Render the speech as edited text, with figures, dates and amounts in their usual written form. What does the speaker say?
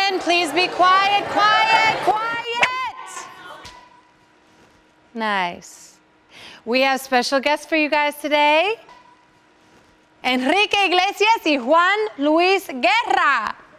Gentlemen, please be quiet, quiet, quiet. Nice. We have special guests for you guys today. Enrique Iglesias y Juan Luis Guerra.